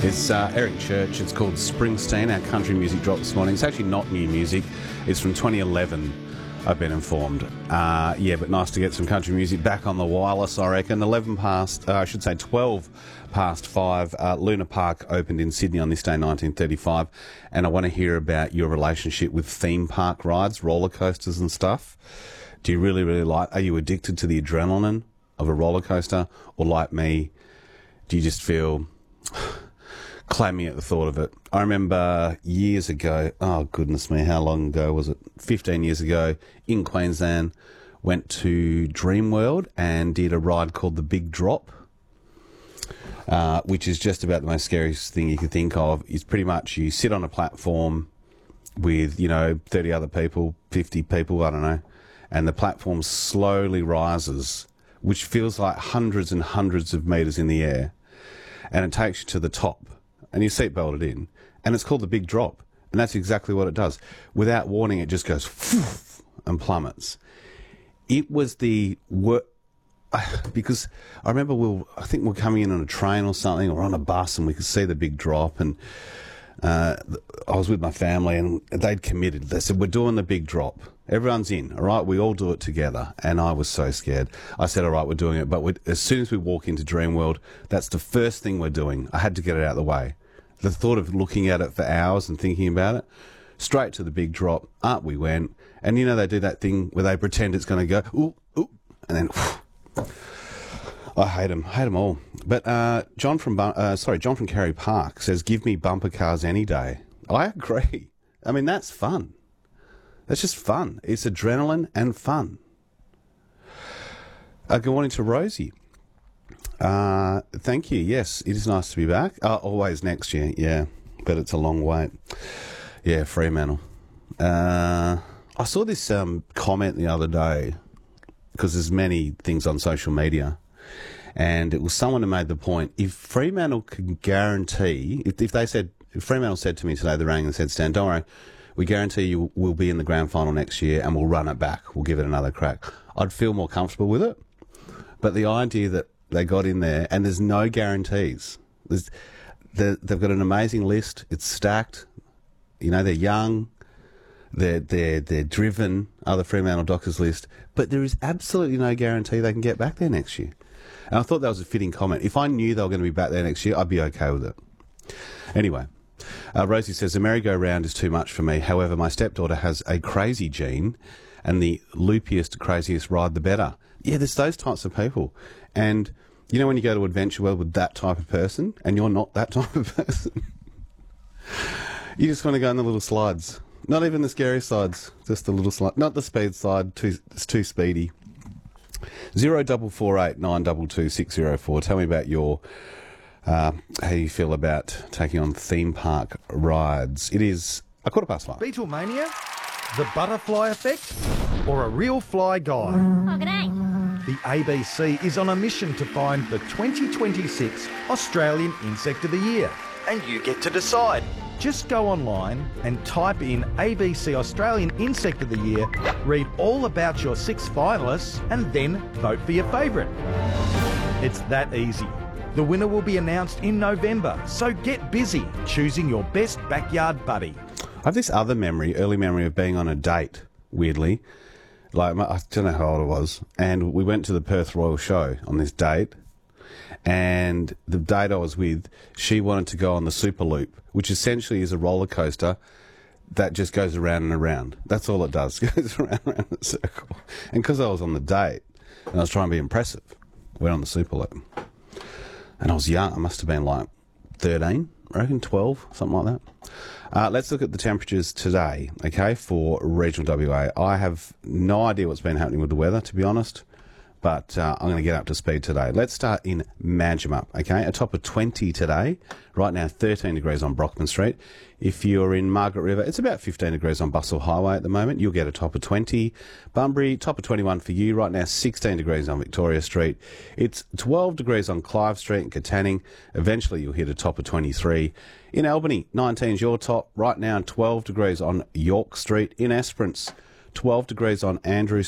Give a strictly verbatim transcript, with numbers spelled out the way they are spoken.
It's uh, Eric Church. It's called Springsteen, our country music drop this morning. It's actually not new music. It's from twenty eleven, I've been informed. Uh, yeah, but nice to get some country music back on the wireless, I reckon. eleven past, uh, I should say twelve past five. Uh, Luna Park opened in Sydney on this day, nineteen thirty-five. And I want to hear about your relationship with theme park rides, roller coasters and stuff. Do you really, really like, are you addicted to the adrenaline of a roller coaster? Or like me, do you just feel clammy at the thought of it? I remember years ago, oh goodness me, how long ago was it? fifteen years ago, in Queensland, went to Dreamworld and did a ride called the Big Drop, uh, which is just about the most scariest thing you can think of. It's pretty much you sit on a platform with, you know, thirty other people, fifty people, I don't know, and the platform slowly rises, which feels like hundreds and hundreds of metres in the air, and it takes you to the top. And you seatbelted in, and it's called the Big Drop, and that's exactly what it does. Without warning, it just goes and plummets. It was the work, because I remember we were, I think we we're coming in on a train or something, or on a bus, and we could see the Big Drop, and uh, I was with my family, and they'd committed. They said, we're doing the Big Drop. Everyone's in, all right? We all do it together. And I was so scared. I said, all right, we're doing it. But we, as soon as we walk into Dreamworld, that's the first thing we're doing. I had to get it out of the way. The thought of looking at it for hours and thinking about it, straight to the Big Drop, up we went. And, you know, they do that thing where they pretend it's going to go, ooh, ooh, and then, whew. I hate them. I hate them all. But uh, John from, uh, sorry, John from Carey Park says, give me bumper cars any day. I agree. I mean, that's fun. That's just fun. It's adrenaline and fun. Uh, good morning to Rosie. Uh, thank you. Yes, it is nice to be back. Uh, always next year, yeah. But it's a long wait. Yeah, Fremantle. Uh, I saw this um, comment the other day, because there's many things on social media, and it was someone who made the point, if Fremantle can guarantee, if, if they said, if Fremantle said to me today, they rang and said, Stan, don't worry, we guarantee you we'll be in the grand final next year and we'll run it back. We'll give it another crack. I'd feel more comfortable with it. But the idea that they got in there, and there's no guarantees. There's, they've got an amazing list. It's stacked. You know, they're young. They're, they're, they're driven, other Fremantle Dockers list. But there is absolutely no guarantee they can get back there next year. And I thought that was a fitting comment. If I knew they were going to be back there next year, I'd be okay with it. Anyway. Uh, Rosie says, the merry-go-round is too much for me. However, my stepdaughter has a crazy gene, and the loopiest, craziest ride, the better. Yeah, there's those types of people. And, you know, when you go to Adventure World with that type of person, and you're not that type of person, you just want to go on the little slides. Not even the scary slides, just the little slide. Not the speed slide, too, it's too speedy. Zero double four eight nine double two six zero four. Tell me about your... Uh, how you feel about taking on theme park rides. It is a quarter past five. Beatlemania, the butterfly effect, or a real fly guy? Oh, g'day. The A B C is on a mission to find the twenty twenty-six Australian Insect of the Year. And you get to decide. Just go online and type in A B C Australian Insect of the Year, read all about your six finalists, and then vote for your favourite. It's that easy. The winner will be announced in November, so get busy choosing your best backyard buddy. I have this other memory, early memory of being on a date, weirdly. Like, I don't know how old I was. And we went to the Perth Royal Show on this date. And the date I was with, she wanted to go on the Superloop, which essentially is a roller coaster that just goes around and around. That's all it does, goes around and around the circle. And because I was on the date, and I was trying to be impressive, went on the Superloop. And I was young. I must have been like thirteen, I reckon, twelve, something like that. Uh, let's look at the temperatures today, okay, for regional W A. I have no idea what's been happening with the weather, to be honest, but uh, I'm going to get up to speed today. Let's start in Manjimup, okay, a top of twenty today. Right now, thirteen degrees on Brockman Street. If you're in Margaret River, it's about fifteen degrees on Bustle Highway at the moment. You'll get a top of twenty. Bunbury, top of twenty-one for you. Right now, sixteen degrees on Victoria Street. It's twelve degrees on Clive Street and Katanning. Eventually, you'll hit a top of twenty-three. In Albany, nineteen is your top. Right now, twelve degrees on York Street. In Esperance, twelve degrees on Andrew